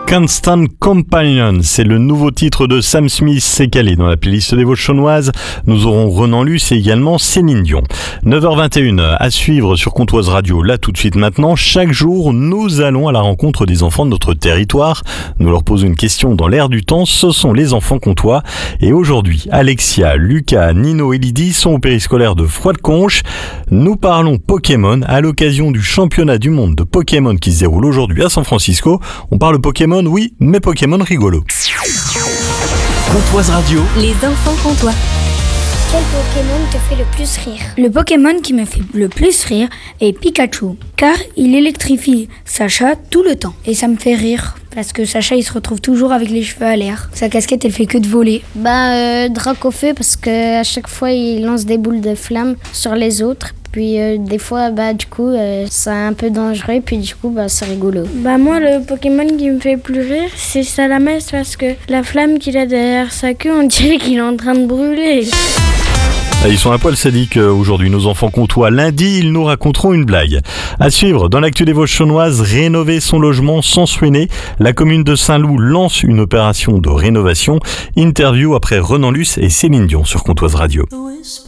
Constant Companion, c'est le nouveau titre de Sam Smith, c'est calé dans la playlist des Vosges chaunoises. Nous aurons Renan Luce et également Céline Dion. 9h21 à suivre sur Comtoise Radio, là tout de suite maintenant. Chaque jour, nous allons à la rencontre des enfants de notre territoire. Nous leur posons une question dans l'air du temps, ce sont les enfants comtois. Et aujourd'hui, Alexia, Lucas, Nino et Lydie sont au périscolaire de Froide-Conche. Nous parlons Pokémon à l'occasion du championnat du monde de Pokémon qui se déroule aujourd'hui à San Francisco. On parle Pokémon, oui, mais Pokémon rigolo. Comtoise Radio. Les enfants comtois. Quel Pokémon te fait le plus rire? Le Pokémon qui me fait le plus rire est Pikachu, car il électrifie Sacha tout le temps. Et ça me fait rire, parce que Sacha il se retrouve toujours avec les cheveux à l'air. Sa casquette elle fait que de voler. Dracofeu, parce que à chaque fois il lance des boules de flammes sur les autres. Puis des fois, c'est un peu dangereux, puis du coup, c'est rigolo. Moi, le Pokémon qui me fait plus rire, c'est Salamence, parce que la flamme qu'il a derrière sa queue, on dirait qu'il est en train de brûler. Ils sont un poil sadiques aujourd'hui, nos enfants comtois. Lundi, ils nous raconteront une blague. À suivre, dans l'actu des Vosges chaunoises, rénover son logement sans suiner. La commune de Saint-Loup lance une opération de rénovation. Interview après Renan Luce et Céline Dion sur Comtoise Radio.